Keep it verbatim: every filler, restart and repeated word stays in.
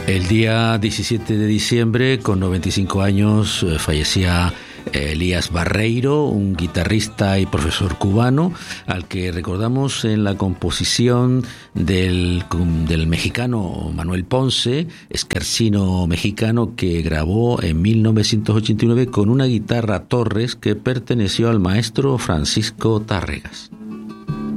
El día diecisiete de diciembre, con noventa y cinco años, fallecía Elías Barreiro, un guitarrista y profesor cubano, al que recordamos en la composición del, del mexicano Manuel Ponce, escarcino mexicano que grabó en mil novecientos ochenta y nueve con una guitarra Torres que perteneció al maestro Francisco Tárregas.